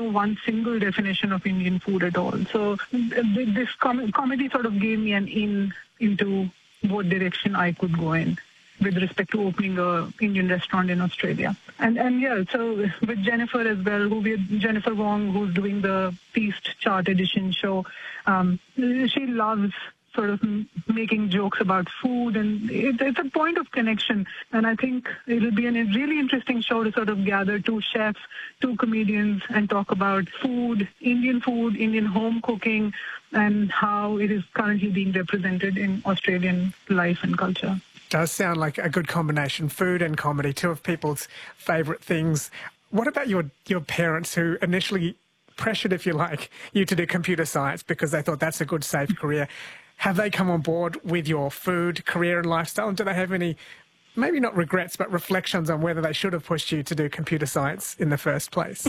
know one single definition of Indian food at all. So this comedy sort of gave me an into what direction I could go in with respect to opening a Indian restaurant in Australia. And yeah, so with Jennifer as well, Jennifer Wong, who's doing the Feast Chart Edition show, she loves sort of making jokes about food, and it's a point of connection. And I think it'll be a really interesting show to sort of gather two chefs, two comedians, and talk about food, Indian home cooking, and how it is currently being represented in Australian life and culture. Does sound like a good combination, food and comedy, two of people's favourite things. What about your parents, who initially pressured, if you like, you to do computer science because they thought that's a good, safe career? Have they come on board with your food, career and lifestyle? And do they have any, maybe not regrets, but reflections on whether they should have pushed you to do computer science in the first place?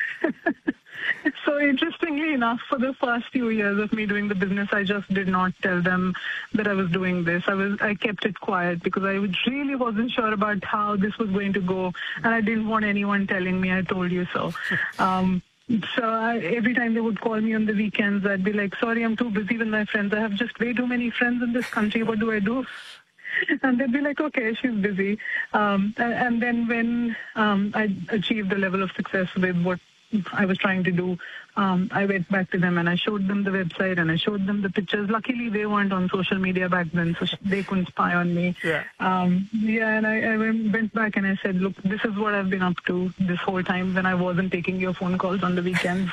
So interestingly enough, for the first few years of me doing the business, I just did not tell them that I was doing this. I kept it quiet because I really wasn't sure about how this was going to go, and I didn't want anyone telling me I told you so. Every time they would call me on the weekends, I'd be like, sorry, I'm too busy with my friends. I have just way too many friends in this country. What do I do? And they'd be like, okay, she's busy. And then when I achieved the level of success with what I was trying to do, I went back to them and I showed them the website and I showed them the pictures. Luckily, they weren't on social media back then, so they couldn't spy on me. Yeah. And I went back and I said, look, this is what I've been up to this whole time when I wasn't taking your phone calls on the weekends.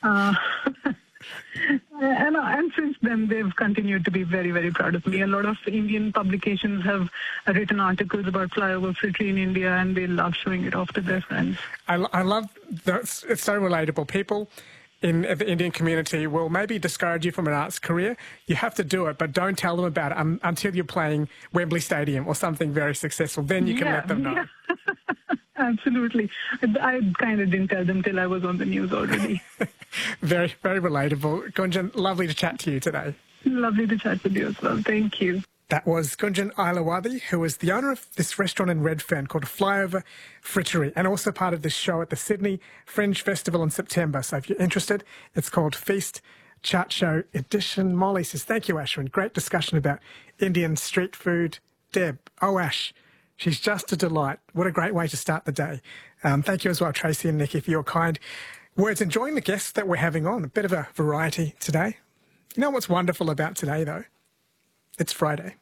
And since then, they've continued to be very, very proud of me. A lot of Indian publications have written articles about flyover frittery in India, and they love showing it off to their friends. I love that. It's so relatable. People in the Indian community will maybe discourage you from an arts career. You have to do it, but don't tell them about it until you're playing Wembley Stadium or something very successful. Then you can let them know. Yeah. Absolutely. I kind of didn't tell them till I was on the news already. Very, very relatable. Gunjan, lovely to chat to you today. Lovely to chat with you as well. Thank you. That was Gunjan Ailawadi, who is the owner of this restaurant in Redfern called Flyover Frittery, and also part of this show at the Sydney Fringe Festival in September. So if you're interested, it's called Feast Chart Show Edition. Molly says, thank you, Ashwin. Great discussion about Indian street food. Deb, oh, Ash, she's just a delight. What a great way to start the day. Thank you as well, Tracy and Nikki, for your kind words. Enjoying the guests that we're having on. A bit of a variety today. You know what's wonderful about today, though? It's Friday.